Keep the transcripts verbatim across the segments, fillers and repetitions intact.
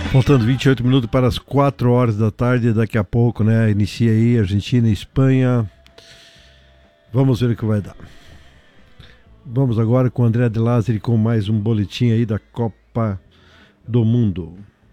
Faltando vinte e oito minutos para as quatro horas da tarde, daqui a pouco, né? Inicia aí Argentina e Espanha. Vamos ver o que vai dar. Vamos agora com o André de Lázari com mais um boletim aí da Copa do Mundo.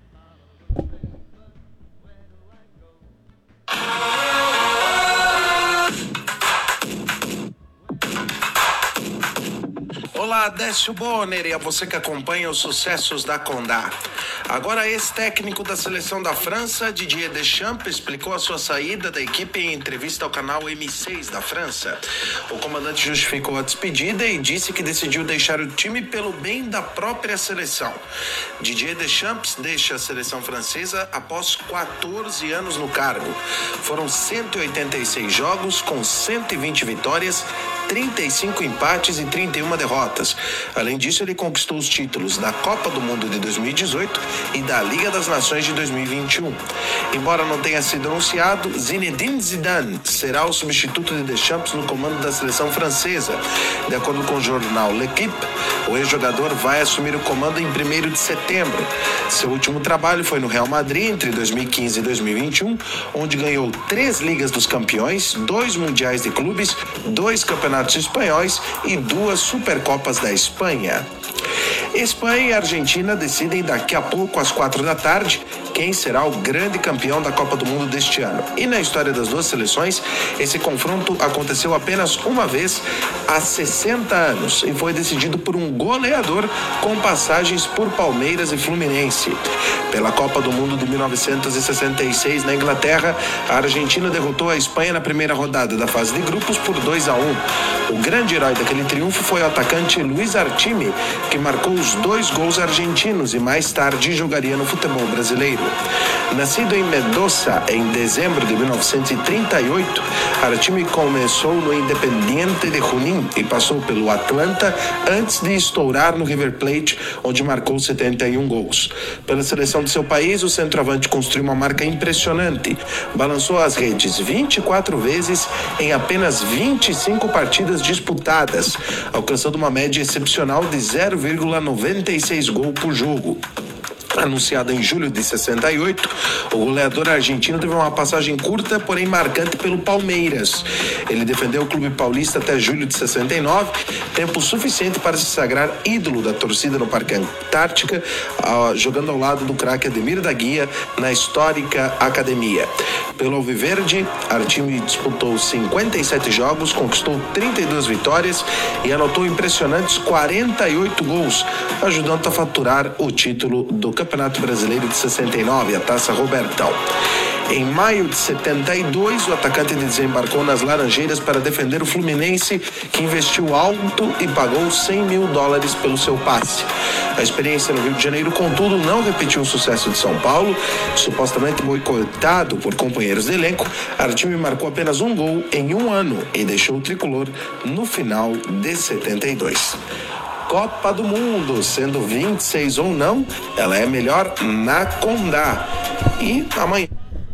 Olá, Décio Bonner e a você que acompanha os sucessos da Condá. Agora, ex-técnico da seleção da França, Didier Deschamps, explicou a sua saída da equipe em entrevista ao canal M seis da França. O comandante justificou a despedida e disse que decidiu deixar o time pelo bem da própria seleção. Didier Deschamps deixa a seleção francesa após quatorze anos no cargo. Foram cento e oitenta e seis jogos com cento e vinte vitórias, trinta e cinco empates e trinta e uma derrotas. Além disso, ele conquistou os títulos da Copa do Mundo de dois mil e dezoito e da Liga das Nações de dois mil e vinte e um. Embora não tenha sido anunciado, Zinedine Zidane será o substituto de Deschamps no comando da seleção francesa. De acordo com o jornal L'Équipe, o ex-jogador vai assumir o comando em primeiro de setembro. Seu último trabalho foi no Real Madrid entre dois mil e quinze e dois mil e vinte e um, onde ganhou três Ligas dos Campeões, dois Mundiais de Clubes, dois Campeonatos Espanhóis e duas Supercopas da Espanha. Espanha e Argentina decidem daqui a pouco, às quatro da tarde, quem será o grande campeão da Copa do Mundo deste ano. E na história das duas seleções, esse confronto aconteceu apenas uma vez há sessenta anos e foi decidido por um goleador com passagens por Palmeiras e Fluminense. Pela Copa do Mundo de mil novecentos e sessenta e seis na Inglaterra, a Argentina derrotou a Espanha na primeira rodada da fase de grupos por dois a um. O grande herói daquele triunfo foi o atacante Luiz Artime, que marcou os dois gols argentinos e mais tarde jogaria no futebol brasileiro. Nascido em Mendoza em dezembro de mil novecentos e trinta e oito, Artime começou no Independiente de Junín e passou pelo Atlanta antes de estourar no River Plate, onde marcou setenta e um gols. Pela seleção de seu país, o centroavante construiu uma marca impressionante. Balançou as redes vinte e quatro vezes em apenas vinte e cinco partidas disputadas, alcançando uma média excepcional de zero vírgula noventa e seis gols por jogo. Anunciado em julho de sessenta e oito, o goleador argentino teve uma passagem curta, porém marcante pelo Palmeiras. Ele defendeu o clube paulista até julho de sessenta e nove, tempo suficiente para se sagrar ídolo da torcida no Parque Antártica, jogando ao lado do craque Ademir da Guia na histórica academia. Pelo Alviverde, Artime disputou cinquenta e sete jogos, conquistou trinta e duas vitórias e anotou impressionantes quarenta e oito gols, ajudando a faturar o título do Campeonato Brasileiro de sessenta e nove, a Taça Robertão. Em maio de setenta e dois, o atacante desembarcou nas Laranjeiras para defender o Fluminense, que investiu alto e pagou cem mil dólares pelo seu passe. A experiência no Rio de Janeiro, contudo, não repetiu o sucesso de São Paulo. Supostamente boicotado por companheiros de elenco, Artime marcou apenas um gol em um ano e deixou o tricolor no final de setenta e dois. Copa do Mundo, sendo vinte e seis ou não, ela é melhor na Condá. E amanhã...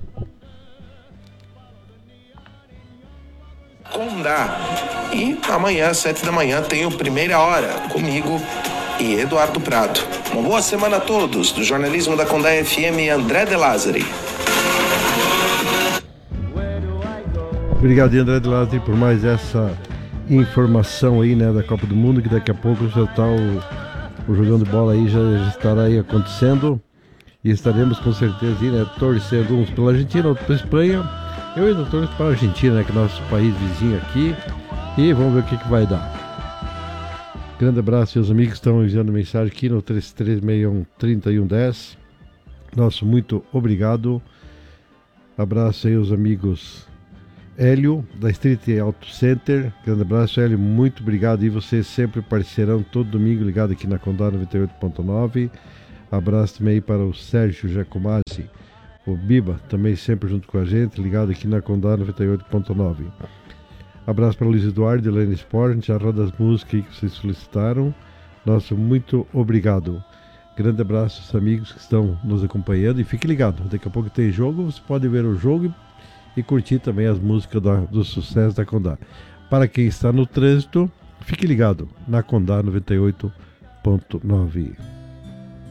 Condá. E amanhã, às sete da manhã, tem o Primeira Hora, comigo e Eduardo Prado. Uma boa semana a todos, do jornalismo da Condá F M, André de Lázari. Obrigado, André de Lázari, por mais essa informação aí, né, da Copa do Mundo, que daqui a pouco já está o, o jogando bola aí, já, já estará aí acontecendo, e estaremos com certeza aí, né, torcendo uns pela Argentina, outros pela Espanha. Eu ainda torço para a Argentina, né, que é nosso país vizinho aqui, e vamos ver o que, que vai dar. Grande abraço aos amigos que estão enviando mensagem aqui no três três seis um, três um um zero. Nosso muito obrigado. Abraço aí aos amigos Hélio, da Street Auto Center. Grande abraço, Hélio, muito obrigado. E vocês sempre parceirão, todo domingo ligado aqui na Condá noventa e oito ponto nove. Abraço também para o Sérgio Giacomazzi, o Biba, também sempre junto com a gente, ligado aqui na Condá noventa e oito ponto nove. Abraço para o Luiz Eduardo, Helene Sport, a roda das músicas aí que vocês solicitaram. Nosso muito obrigado. Grande abraço aos amigos que estão nos acompanhando e fique ligado. Daqui a pouco tem jogo, você pode ver o jogo e curtir também as músicas da, do sucesso da Condá. Para quem está no trânsito, fique ligado na Condá noventa e oito ponto nove.